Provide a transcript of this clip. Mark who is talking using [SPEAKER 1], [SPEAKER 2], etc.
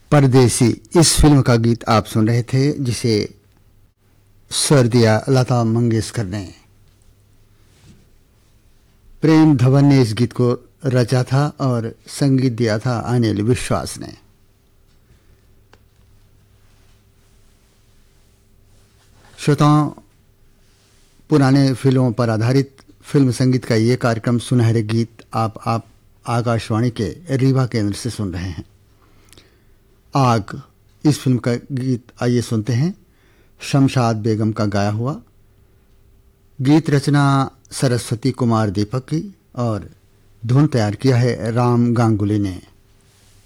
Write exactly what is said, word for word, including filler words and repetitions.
[SPEAKER 1] परदेसी इस फिल्म का गीत आप सुन रहे थे, जिसे स्वर दिया लता मंगेशकर ने। प्रेम धवन ने इस गीत को रचा था और संगीत दिया था अनिल विश्वास ने। श्रोताओं, पुराने फिल्मों पर आधारित फिल्म संगीत का ये कार्यक्रम सुनहरे गीत आप आप आकाशवाणी के रीवा केंद्र से सुन रहे हैं। आग इस फिल्म का गीत आइए सुनते हैं, शमशाद बेगम का गाया हुआ। गीत रचना सरस्वती कुमार दीपक की और धुन तैयार किया है राम गांगुली ने।